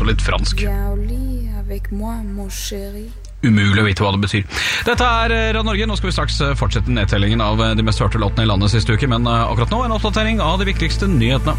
også litt fransk. Umulig å vite hva det betyr. Dette Radio Norge. Nå skal vi straks fortsette nedtellingen av de mest hørte låtene i landet siste uke, men akkurat nå en oppdatering av de viktigste nyhetene.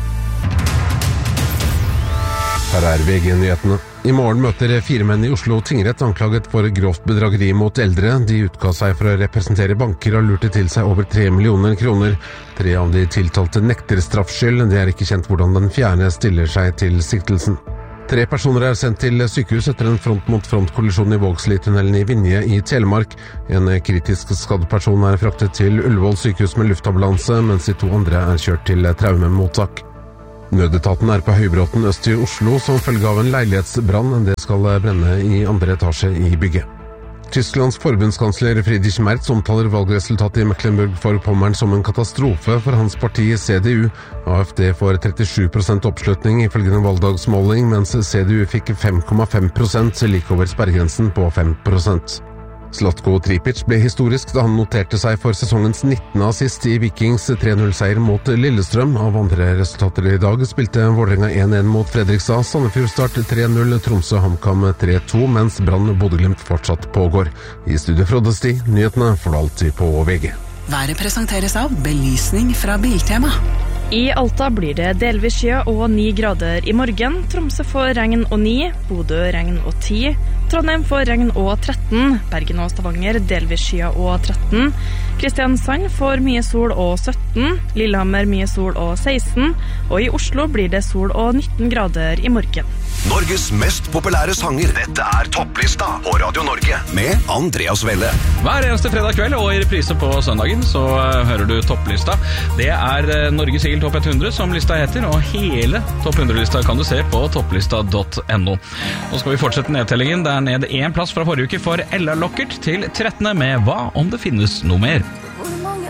Her VG-nyhetene. I morgen møter 4 menn i Oslo tingrett anklaget for grovt bedrageri mot eldre. De utga seg for å representere banker og lurte til seg over 3 millioner kroner. 3 av de tiltalte nekter straffskyld. Det ikke kjent hvordan den 4. stiller seg til siktelsen. 3 personer sendt til sykehus etter en front-mot-front-kollisjon i Vågslitunnelen i Vinje i Telemark. En kritisk skadd person fraktet til Ullevål sykehus med luftambulanse, mens de 2 andre kjørt til traumemottak. Nødetaten på Høybråten øst i Oslo som følge av en leilighetsbrann. Det skal brenne i 2. etasje i bygget. Tysklands forbundskansler Friedrich Merz omtaler valgresultatet i Mecklenburg-Vorpommern som en katastrofe for hans parti CDU. AfD får 37% oppslutning ifølge en valgdagsmåling, mens CDU fikk 5,5%, like over sperregrensen på 5%. Zlatko Tripic ble historisk da han noterte seg for sesongens 19. assist i Vikings 3-0-seier mot Lillestrøm. Av andre resultater i dag spilte Vålerenga 1-1 mot Fredrikstad, Sandefjord Start 3-0, Tromsø HamKam 3-2, mens Brann Bodø/Glimt fortsatt pågår. I studio Frode Sti, nyhetene får du alltid på VG. Været presenteres av belysning fra Biltema. I Alta blir det delvis skya og 9 grader i morgen. Tromsø får regn og 9, Bodø regn og 10, Trondheim får regn og 13, Bergen og Stavanger delvis skya og 13, Kristiansand får mye sol og 17, Lillehammer mye sol og 16, og i Oslo blir det sol og 19 grader i morgen. Norges mest populære sanger. Dette topplista på Radio Norge med Andreas Welle. Hver eneste fredag kveld og i reprise på søndagen så hører du topplista. Det Norges Sigel Topp 100 som lista heter, og hele Topp 100-lista kan du se på topplista.no. Nå skal vi fortsette nedtellingen. Det ned 1 plass fra forrige uke for Ella Lockert til 13. med Hva om det finnes noe mer?